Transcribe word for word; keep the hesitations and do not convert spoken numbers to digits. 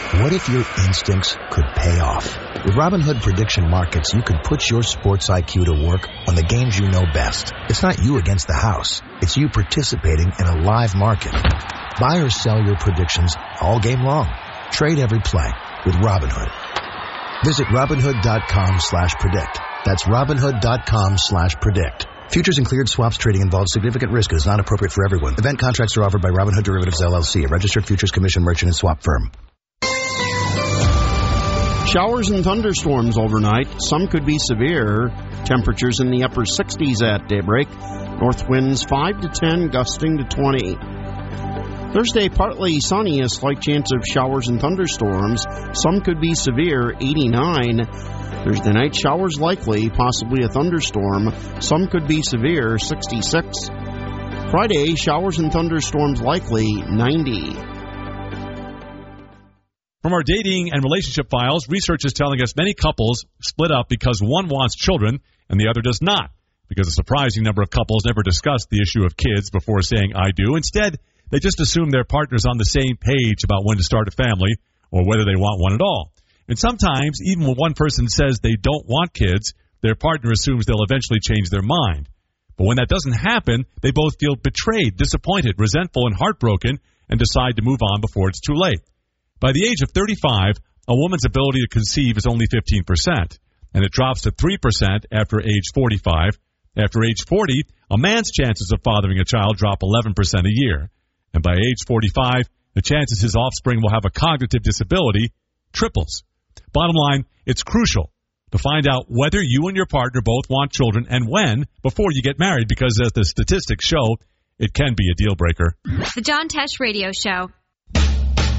What if your instincts could pay off? With Robinhood Prediction Markets, you could put your sports I Q to work on the games you know best. It's not you against the house. It's you participating in a live market. Buy or sell your predictions all game long. Trade every play with Robinhood. Visit Robinhood.com slash predict. That's Robinhood.com slash predict. Futures and cleared swaps trading involves significant risk and is not appropriate for everyone. Event contracts are offered by Robinhood Derivatives, L L C, a registered futures commission merchant and swap firm. Showers and thunderstorms overnight. Some could be severe. Temperatures in the upper sixties at daybreak. North winds five to ten, gusting to twenty. Thursday, partly sunny, a slight chance of showers and thunderstorms. Some could be severe, eighty-nine. Thursday night, showers likely, possibly a thunderstorm. Some could be severe, sixty-six. Friday, showers and thunderstorms likely, ninety. From our dating and relationship files, research is telling us many couples split up because one wants children and the other does not, because a surprising number of couples never discuss the issue of kids before saying I do. Instead, they just assume their partner's on the same page about when to start a family or whether they want one at all. And sometimes, even when one person says they don't want kids, their partner assumes they'll eventually change their mind. But when that doesn't happen, they both feel betrayed, disappointed, resentful, and heartbroken and decide to move on before it's too late. By the age of thirty-five, a woman's ability to conceive is only fifteen percent, and it drops to three percent after age forty-five. After age forty, a man's chances of fathering a child drop eleven percent a year. And by age forty-five, the chances his offspring will have a cognitive disability triples. Bottom line, it's crucial to find out whether you and your partner both want children and when before you get married, because as the statistics show, it can be a deal breaker. The John Tesh Radio Show.